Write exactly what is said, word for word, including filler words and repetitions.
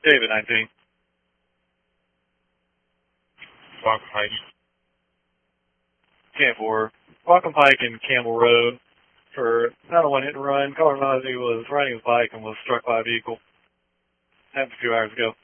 David nineteen. Walking Pike. ten four. Walking Pike in Campbell Road for nine oh one hit and run. Caller Nazi was riding his bike and was struck by a vehicle. Happened a few hours ago.